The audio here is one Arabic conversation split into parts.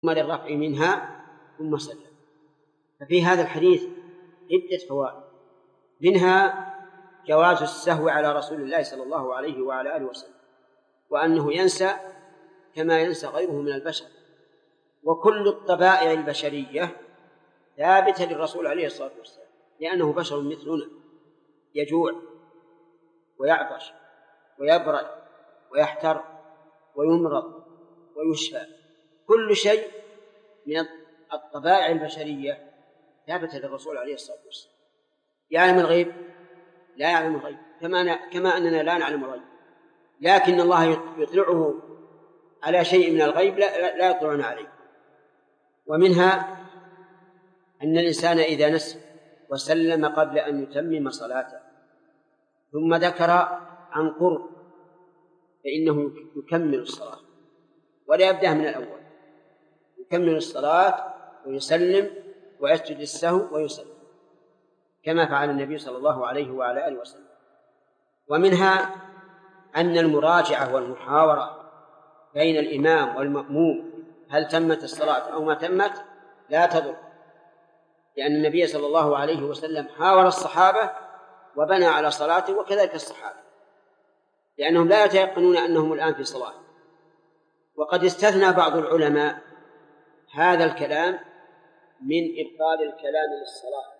للرفع منها ثم سلم. ففي هذا الحديث عدة فوائد، منها جواز السهو على رسول الله صلى الله عليه وعلى آله وسلم، وأنه ينسى كما ينسى غيره من البشر، وكل الطبائع البشرية ثابتة للرسول عليه الصلاة والسلام، لأنه بشر مثلنا، يجوع ويعطش ويبرد ويحتر ويمرض ويشفى، كل شيء من الطبائع البشرية ثابتة للرسول عليه الصلاة والسلام. يعلم الغيب؟ لا يعلم الغيب، كما أننا لا نعلم الغيب، لكن الله يطلعه على شيء من الغيب لا يطلعنا عليه. ومنها أن الإنسان إذا نسي وسلم قبل أن يتمم صلاته ثم ذكر عن قرب فإنه يكمل الصلاة ولا يبدأ من الأول، يكمل الصلاة ويسلم ويسجد السهو ويسلم كما فعل النبي صلى الله عليه وعلى آله وسلم. ومنها أن المراجعة والمحاورة بين الإمام والمأموم هل تمت الصلاة أو ما تمت لا تضر، لأن النبي صلى الله عليه وسلم حاور الصحابة وبنى على صلاته، وكذلك الصحابة، لأنهم لا يتيقنون أنهم الآن في صلاة. وقد استثنى بعض العلماء هذا الكلام من إبطال الكلام للصلاة،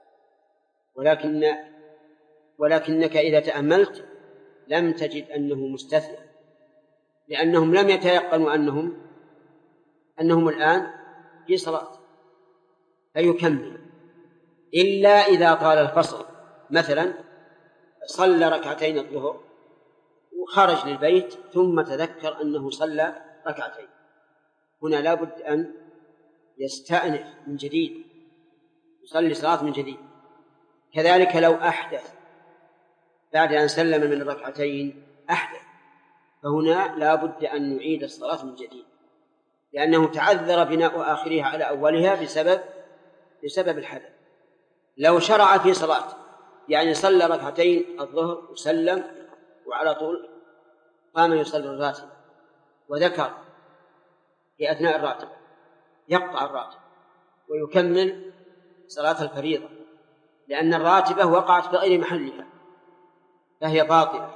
ولكنك إذا تأملت لم تجد أنه مستثنى، لأنهم لم يتيقنوا أنهم الآن في صلاة، فيكمل إلا إذا طال الفصل. مثلا صلى ركعتين الظهر وخرج للبيت ثم تذكر أنه صلى ركعتين، هنا لا بد أن يستأنف من جديد، يصلي صلاة من جديد. كذلك لو أحدث بعد أن سلم من الركعتين أحدث، فهنا لا بد أن نعيد الصلاة من جديد، لأنه تعذر بناء آخرها على أولها بسبب الحدث. لو شرع في صلاة يعني صلى ركعتين الظهر وسلم وعلى طول قام يصلي الراتب وذكر في أثناء الراتب، يقطع الراتب ويكمل صلاة الفريضة، لأن الراتبة وقعت في غير محلها فهي باطلة،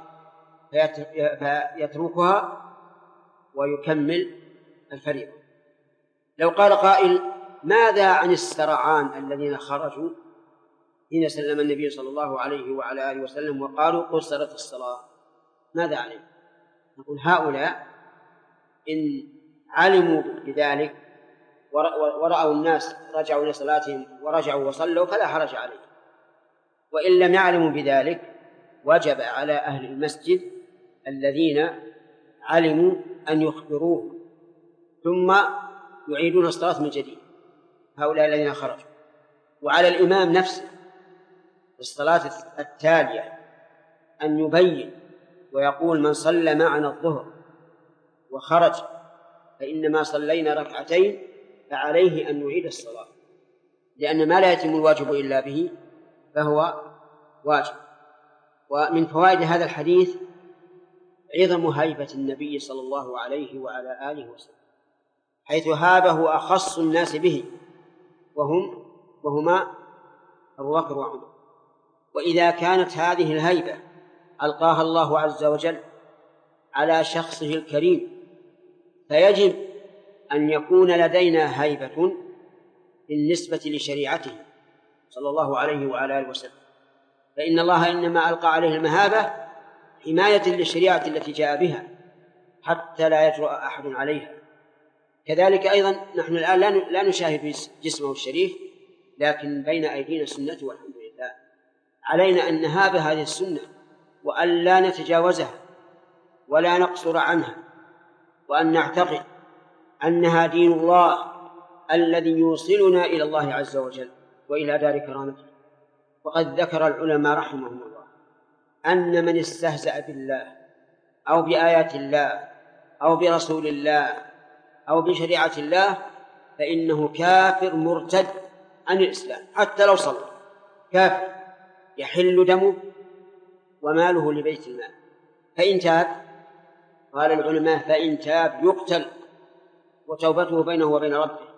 فيتركها ويكمل الفريضة. لو قال قائل ماذا عن السرعان الذين خرجوا حين سلم النبي صلى الله عليه وعلى آله وسلم وقالوا قصرت الصلاة، ماذا عليهم؟ نقول هؤلاء إن علموا بذلك ورأوا الناس رجعوا إلى صلاتهم ورجعوا وصلوا فلا حرج عليهم، وإن لم يعلموا بذلك وجب على أهل المسجد الذين علموا أن يخبروه ثم يعيدون الصلاة من جديد، هؤلاء الذين خرجوا. وعلى الإمام نفسه في الصلاة التالية أن يبين ويقول من صلى معنا الظهر وخرج فإنما صلينا ركعتين فعليه أن يعيد الصلاة، لأن ما لا يتم الواجب إلا به فهو واجب. ومن فوائد هذا الحديث عظم هيبة النبي صلى الله عليه وعلى آله وسلم، حيث هابه أخص الناس به وهما أبو بكر وعمر. وإذا كانت هذه الهيبة ألقاها الله عز وجل على شخصه الكريم فيجب أن يكون لدينا هيبة بالنسبة لشريعته صلى الله عليه وعلى آله وسلم، فإن الله إنما ألقى عليه المهابة حماية للشريعة التي جاء بها حتى لا يجرؤ أحد عليها. كذلك أيضا نحن الآن لا نشاهد جسمه الشريف، لكن بين أيدينا السنة والحمد لله. علينا أن نهاب هذه السنة وأن لا نتجاوزها ولا نقصر عنها، وأن نعتقد أنها دين الله الذي يوصلنا إلى الله عز وجل وإلى دار كرامته. وقد ذكر العلماء رحمهم الله أن من استهزأ بالله أو بآيات الله أو برسول الله أو بشريعة الله فإنه كافر مرتد عن الإسلام حتى لو صلى، كافر يحل دمه وماله لبيت المال. فإن تاب، قال العلماء، فإن تاب يقتل وتوبته بينه وبين ربه،